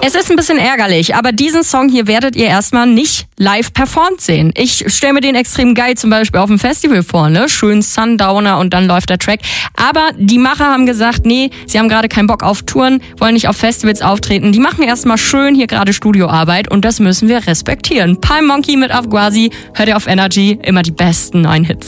Es ist ein bisschen ärgerlich, aber diesen Song hier werdet ihr erstmal nicht live performt sehen. Ich stelle mir den extrem geil zum Beispiel auf dem Festival vor, ne? Schön Sundowner und dann läuft der Track. Aber die Macher haben gesagt, nee, sie haben gerade keinen Bock auf Touren, wollen nicht auf Festivals auftreten. Die machen erstmal schön hier gerade Studioarbeit und das müssen wir respektieren. Palm Monkey mit Afgwazi, hört ihr auf Energy, immer die besten neuen Hits.